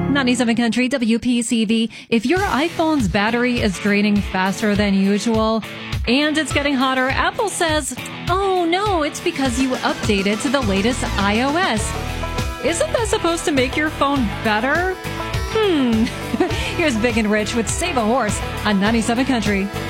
97 Country WPCV. If your iPhone's battery is draining faster than usual and it's getting hotter, Apple says, oh no, it's because you updated to the latest iOS. Isn't that supposed to make your phone better? Here's Big and Rich with Save a Horse on 97 Country.